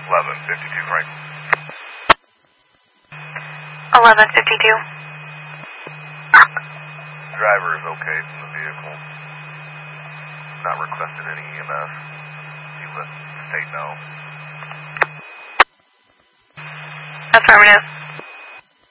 1152, Frank. 1152. Driver is okay from the vehicle. Not requested any EMS. You let the state know. Affirmative.